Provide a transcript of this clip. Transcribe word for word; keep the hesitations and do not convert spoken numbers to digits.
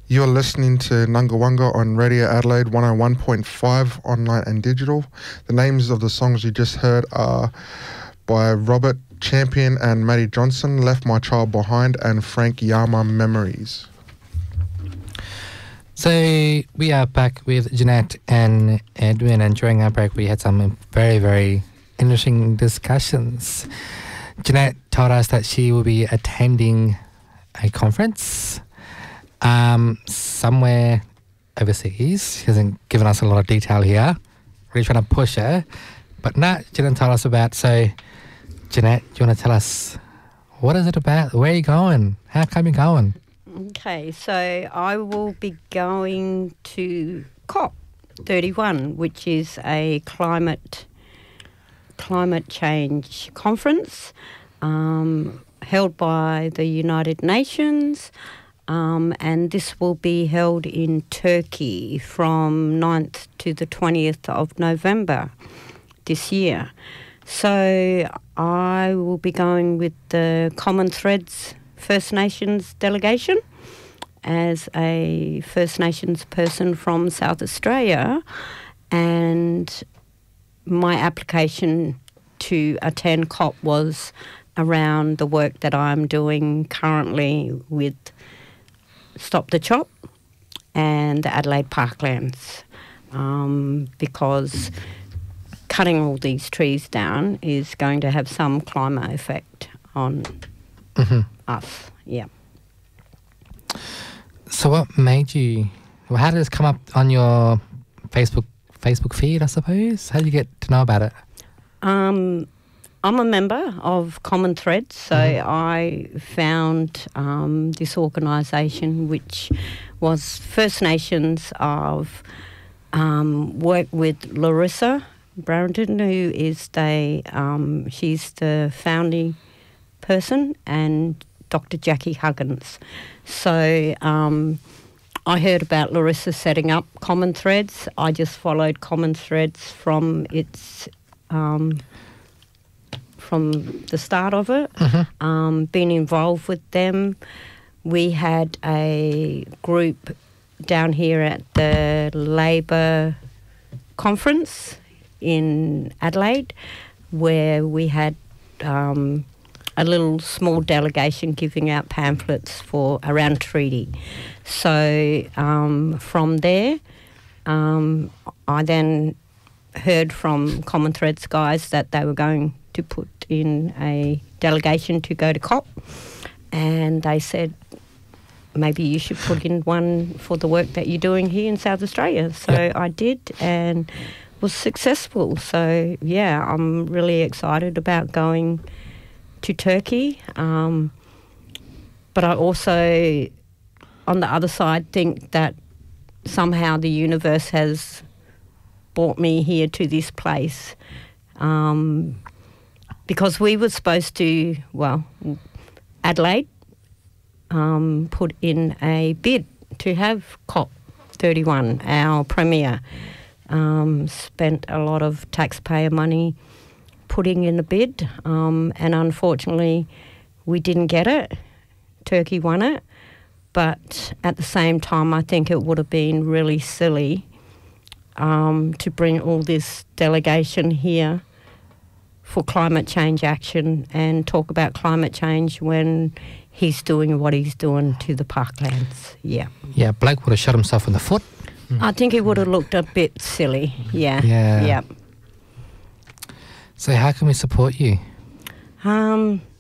You're listening to Nungawanga on Radio Adelaide one oh one point five online and digital. The names of the songs you just heard are by Robert Champion and Maddie Johnson, Left My Child Behind, and Frank Yama, Memories. So we are back with Jeanette and Edwin, and during our break we had some very, very interesting discussions. Jeanette told us that she will be attending a conference um, somewhere overseas. She hasn't given us a lot of detail here. Really trying to push her. But nah, Jeanette told us about. So, Jeanette, do you want to tell us what is it about? Where are you going? How come you're going? Okay, so I will be going to COP thirty-one, which is a climate climate change conference um, held by the United Nations, um, and this will be held in Turkey from ninth to the twentieth of November this year. So I will be going with the Common Threads First Nations delegation as a First Nations person from South Australia, and my application to attend COP was around the work that I'm doing currently with Stop the Chop and the Adelaide Parklands, um, because cutting all these trees down is going to have some climate effect on mm-hmm. us. Yeah. So what made you, well, how did this come up on your Facebook Facebook feed, I suppose? How did you get to know about it? Um, I'm a member of Common Threads, so mm-hmm. I found um, this organisation, which was First Nations of um, work with Larissa Barrington, who is the, um, she's the founding person, and Doctor Jackie Huggins. So um, I heard about Larissa setting up Common Threads. I just followed Common Threads from its um, from the start of it. Mm-hmm. Um, been involved with them. We had a group down here at the Labor conference in Adelaide, where we had um, a little small delegation giving out pamphlets for around treaty. So um, from there, um, I then heard from Common Threads guys that they were going to put in a delegation to go to COP, and they said maybe you should put in one for the work that you're doing here in South Australia. So yeah. I did, and was successful. So yeah, I'm really excited about going to Turkey, um, but I also, on the other side, think that somehow the universe has brought me here to this place, um, because we were supposed to, well, Adelaide um, put in a bid to have COP thirty-one. Our Premier um, spent a lot of taxpayer money putting in a bid, um, and unfortunately we didn't get it. Turkey won it, but at the same time I think it would have been really silly um, to bring all this delegation here for climate change action and talk about climate change when he's doing what he's doing to the parklands. Yeah. Yeah, Blake would have shot himself in the foot. I think he would have looked a bit silly. Yeah. Yeah. Yeah. So how can we support you? Um,